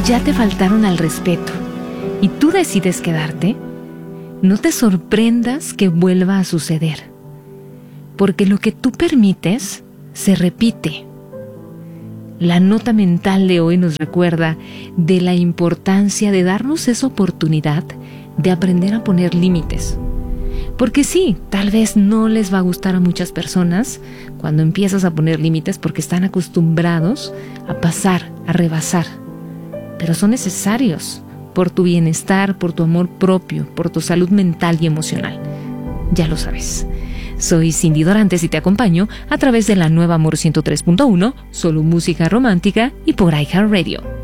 ya te faltaron al respeto y tú decides quedarte, no te sorprendas que vuelva a suceder, porque lo que tú permites se repite. La nota mental de hoy nos recuerda de la importancia de darnos esa oportunidad de aprender a poner límites. Porque sí, tal vez no les va a gustar a muchas personas cuando empiezas a poner límites porque están acostumbrados a pasar, a rebasar. Pero son necesarios por tu bienestar, por tu amor propio, por tu salud mental y emocional. Ya lo sabes. Soy Cindy Dorantes y te acompaño a través de la nueva Amor 103.1, solo música romántica y por iHeartRadio.